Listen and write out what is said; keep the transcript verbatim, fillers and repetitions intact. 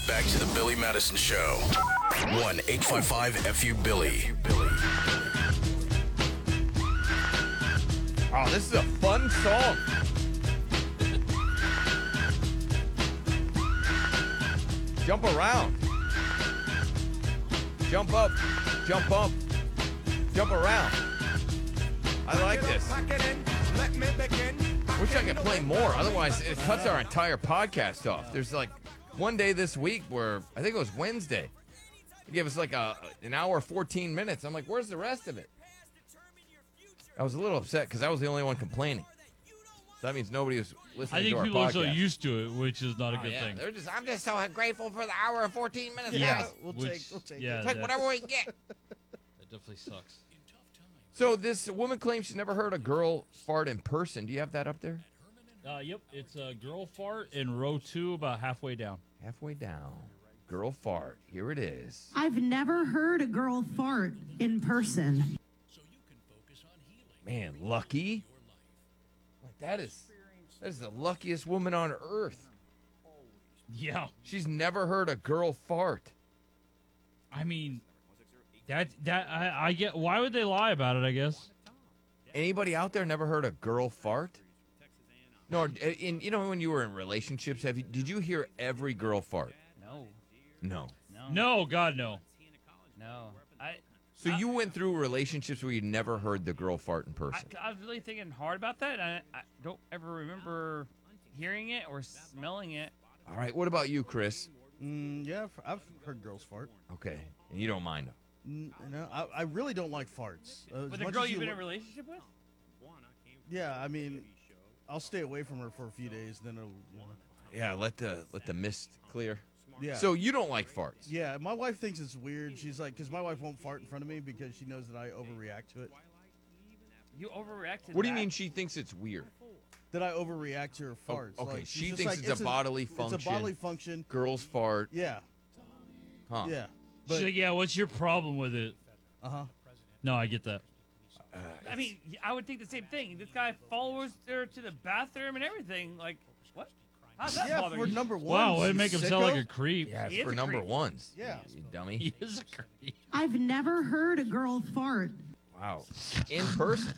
Back to the Billy Madison Show. one eight five five F U Billy. Oh, this is a fun song. Jump around. Jump up. Jump up. Jump around. I like this. Wish I could play more. Otherwise, it cuts our entire podcast off. There's like one day this week where I think it was Wednesday. They gave us like a an hour, fourteen minutes. I'm like, where's the rest of it? I was a little upset because I was the only one complaining. So that means nobody was listening I think to our people podcast. are so used to it, which is not a Oh, good yeah. thing. They're just, I'm just so grateful for the hour and fourteen minutes. Yeah. guys. We'll Which- take, we'll take yeah, it. Take that- whatever we can get. That definitely sucks. So this woman claims she's never heard a girl fart in person. Do you have that up there? Uh, yep, it's a girl fart in row two, about halfway down. Halfway down. Girl fart. Here it is. I've never heard a girl fart in person. Man, lucky. Like that is that is the luckiest woman on earth. Yeah, She's never heard a girl fart. I mean, that that I, I get. Why would they lie about it? I guess. Anybody out there never heard a girl fart? No, in you know when you were in relationships, have you did you hear every girl fart? No, No. no, No, God, no. no. I, So you went through relationships where you never heard the girl fart in I, person. I was really thinking hard about that. And I, I don't ever remember hearing it or smelling it. All right, what about you, Chris? Mm, yeah, I've- I've heard girls fart. Okay, and you don't mind them. Mm, no, I, I really don't like farts. Uh, as With a much girl as you've you been in a lo- relationship with? Yeah, I mean, I'll stay away from her for a few days, then it'll, you know. Yeah, let the let the mist clear. Yeah. So you don't like farts? Yeah, my wife thinks it's weird. She's like, because my wife won't fart in front of me because she knows that I overreact to it. You overreacted. What do you mean she thinks it's weird? That I overreact to her Oh, farts. okay, Like, she's she just thinks like, it's a bodily function. It's a bodily function. Girls fart. Yeah, Huh. yeah. She's But like, yeah, what's your problem with it? uh huh. No, I get that. Uh, I mean, I would think the same thing. This guy follows her to the bathroom and everything. Like, what? How's that Yeah, bother for you? number one. Wow, you it'd make him sound like a sicko. creep. yeah, He it's is for a number creep. ones. Yeah. You dummy. He is a creep. I've never heard a girl fart. Wow. In person.